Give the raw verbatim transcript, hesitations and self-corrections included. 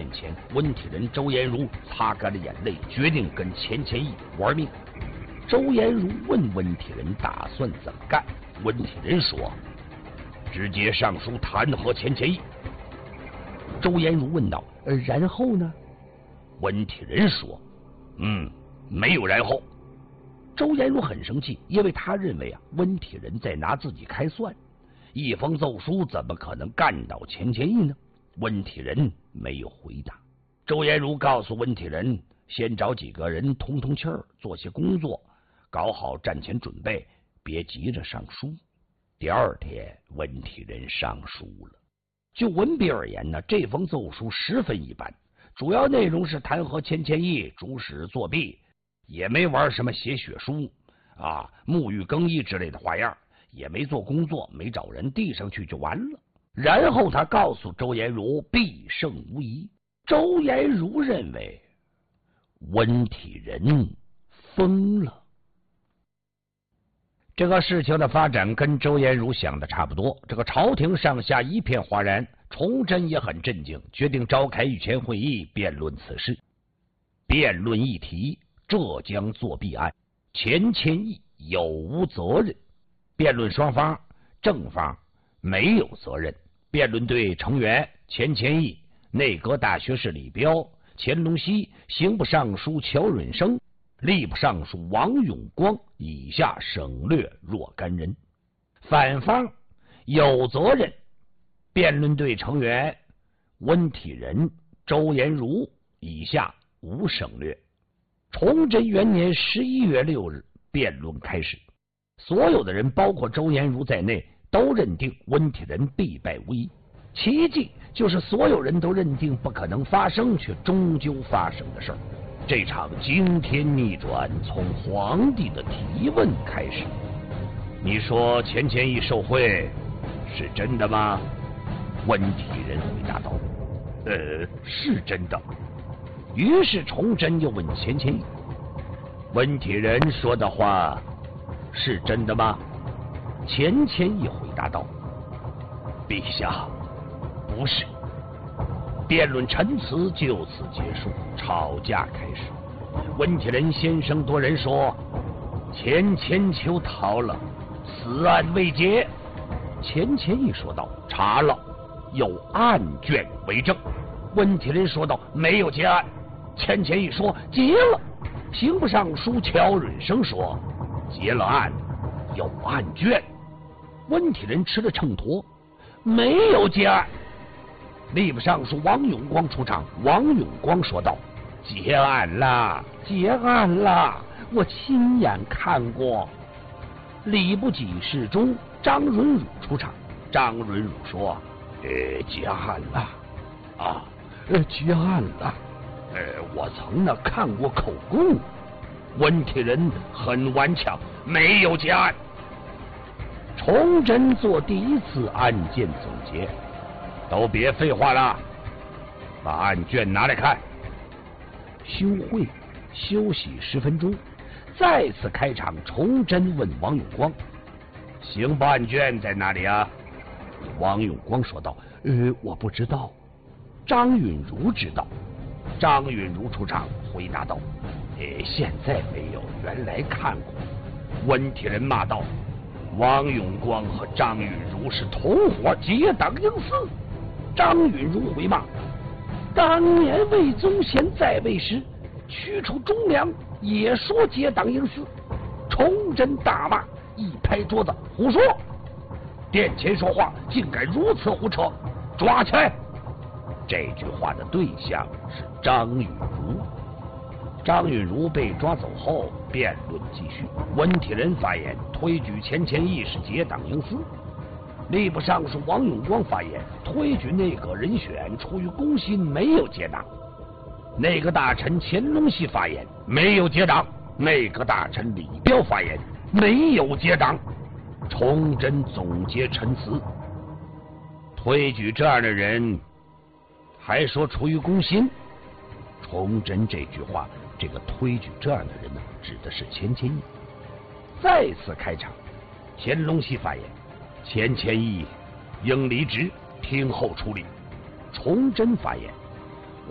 面前，温体仁、周延儒擦干了眼泪，决定跟钱谦益玩命。周延儒问温体仁打算怎么干，温体仁说：“直接上书弹劾钱谦益。”周延儒问道：“呃，然后呢？”温体仁说：“嗯，没有然后。”周延儒很生气，因为他认为啊，温体仁在拿自己开涮。一封奏书怎么可能干倒钱谦益呢？温体仁没有回答。周延儒告诉温体仁，先找几个人通通气儿，做些工作，搞好战前准备，别急着上书。第二天，温体仁上书了。就文笔而言呢，这封奏书十分一般，主要内容是弹劾钱谦益主使作弊，也没玩什么写血书啊、沐浴更衣之类的花样，也没做工作，没找人，递上去就完了。然后他告诉周延儒必胜无疑。周延儒认为温体仁疯了。这个事情的发展跟周延儒想的差不多，这个朝廷上下一片哗然，崇祯也很震惊，决定召开御前会议辩论此事。辩论议题：浙江作弊案，钱谦益有无责任？辩论双方：正方没有责任。辩论队成员：钱谦益、内阁大学士李彪、乾隆熙、刑部尚书乔允生、吏部尚书王永光以下省略若干人。反方有责任。辩论队成员：温体仁、周延儒以下无省略。崇祯元年十一月六日，辩论开始。所有的人，包括周延儒在内，都认定温体仁必败无疑。奇迹就是所有人都认定不可能发生，却终究发生的事儿。这场惊天逆转从皇帝的提问开始。你说钱谦益受贿是真的吗？温体仁回答道：呃，是真的。于是崇祯又问钱谦益：温体仁说的话是真的吗？钱谦益回答道：陛下，不是。辩论陈词就此结束，吵架开始。温体仁先生多人说钱千秋逃了，此案未结。钱谦益说道：查了，有案卷为证。温体仁说道：没有结案。钱谦益说：结了。刑部尚书乔允生说：结了案，有案卷。温体仁吃了秤砣，没有结案。吏部尚书王永光出场，王永光说道：结案了，结案了，我亲眼看过。礼部给事中张润儒出场，张润儒说：呃，结案了啊，呃，结案了。呃，我曾呢看过口供。温体仁很顽强，没有结案。崇祯做第一次案件总结，都别废话了，把案卷拿来看。休会，休息十分钟，再次开场。崇祯问王永光：刑部案卷在哪里啊？王永光说道：呃，我不知道。张允儒知道。张允儒出场回答道：呃，现在没有，原来看过。温体仁骂道：王永光和张允儒是同伙，结党营私。张允儒回骂：当年魏宗贤在位时驱除忠良，也说结党营私。崇祯大骂，一拍桌子：胡说！殿前说话竟敢如此胡扯，抓起来！这句话的对象是张允儒。张允儒被抓走后，辩论继续。温体仁发言，推举钱谦益是结党营私。吏部尚书王永光发言，推举内阁人选出于公心，没有结党。内阁大臣乾隆熙发言，没有结党。内阁大臣李彪发言，没有结党。崇祯总结陈词：推举这样的人，还说出于公心。崇祯这句话，这个推举这样的人呢，指的是钱谦益。再次开场，乾隆熙发言：钱谦益应离职，听候处理。崇祯发言：